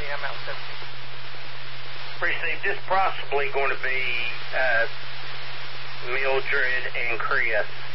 a.m. out 17. Received. This possibly going to be Mildred and Chris.